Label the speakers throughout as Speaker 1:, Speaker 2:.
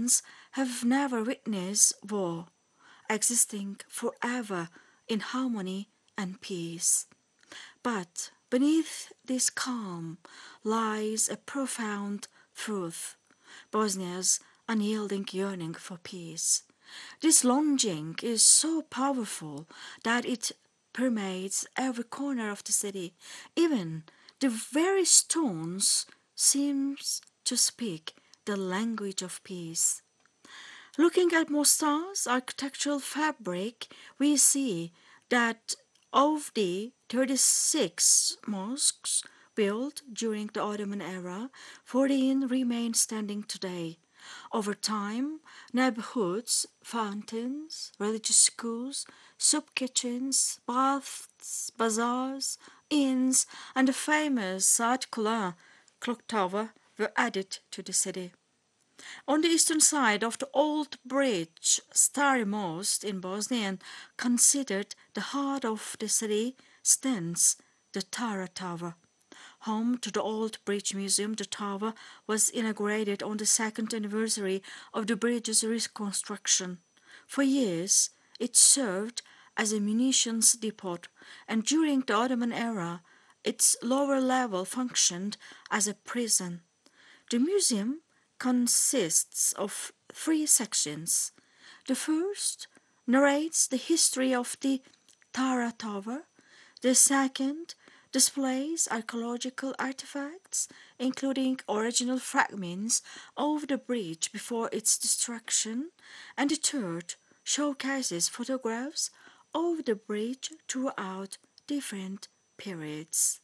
Speaker 1: Bosnians have never witnessed war, existing forever in harmony and peace. But beneath this calm lies a profound truth, Bosnia's unyielding yearning for peace. This longing is so powerful that it permeates every corner of the city. Even the very stones seems to speak the language of peace. Looking at Mostar's architectural fabric, we see that of the 36 mosques built during the Ottoman era, 14 remain standing today. Over time, neighborhoods, fountains, religious schools, soup kitchens, baths, bazaars, inns, and the famous Saat Kula clock tower were added to the city. On the eastern side of the old bridge, Stari Most in Bosnia, considered the heart of the city, stands the Tara Tower. Home to the Old Bridge Museum, the tower was inaugurated on the second anniversary of the bridge's reconstruction. For years, it served as a munitions depot, and during the Ottoman era, its lower level functioned as a prison. The museum consists of 3 sections. The first narrates the history of the Tara Tower. The second displays archaeological artifacts, including original fragments of the bridge before its destruction, and the third showcases photographs of the bridge throughout different periods.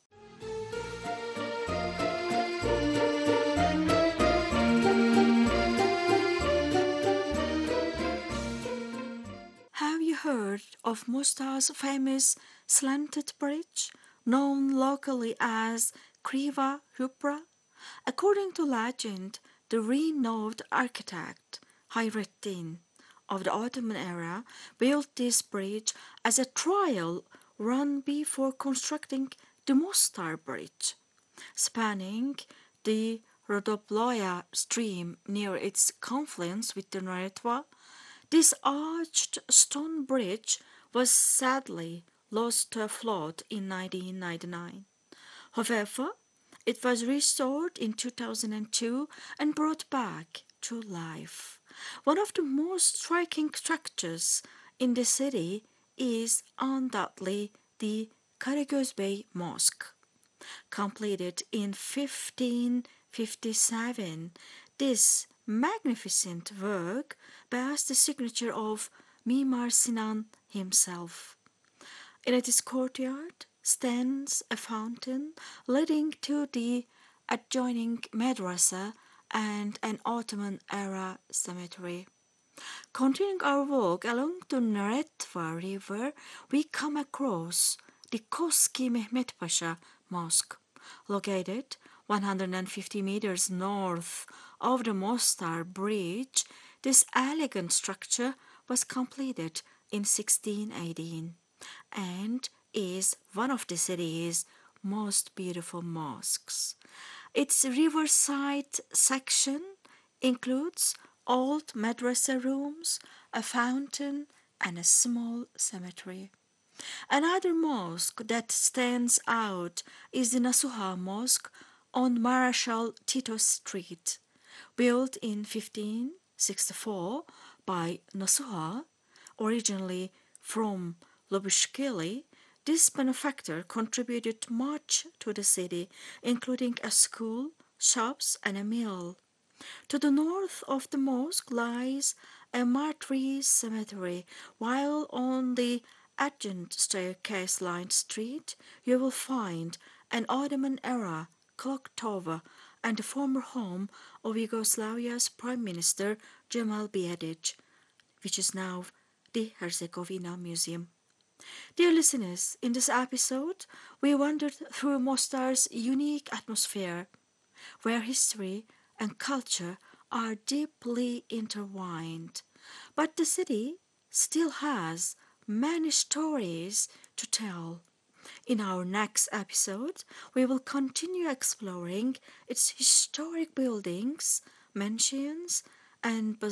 Speaker 1: Have you heard of Mostar's famous slanted bridge, known locally as Kriva Hupra? According to legend, the renowned architect Hayrettin of the Ottoman era built this bridge as a trial run before constructing the Mostar Bridge, spanning the Rodoploya stream near its confluence with the Neretva. This arched stone bridge was sadly lost to a flood in 1999. However, it was restored in 2002 and brought back to life. One of the most striking structures in the city is undoubtedly the Karagözbey Mosque. Completed in 1557, this magnificent work bears the signature of Mimar Sinan himself. In its courtyard stands a fountain leading to the adjoining madrasa and an Ottoman-era cemetery. Continuing our walk along the Neretva River, we come across the Koski Mehmet Pasha Mosque, located 150 meters north of the Mostar Bridge. This elegant structure was completed in 1618 and is one of the city's most beautiful mosques. Its riverside section includes old madrasa rooms, a fountain, and a small cemetery. Another mosque that stands out is the Nasuha Mosque on Marshal Tito Street. Built in 1564 by Nasuha, originally from Lubishkili, this benefactor contributed much to the city, including a school, shops, and a mill. To the north of the mosque lies a Martyrs cemetery, while on the adjacent staircase-lined street you will find an Ottoman-era clock tower and the former home of Yugoslavia's Prime Minister Cemal Bijedic, which is now the Herzegovina Museum. Dear listeners, in this episode, we wandered through Mostar's unique atmosphere, where history and culture are deeply intertwined. But the city still has many stories to tell. In our next episode, we will continue exploring its historic buildings, mansions, and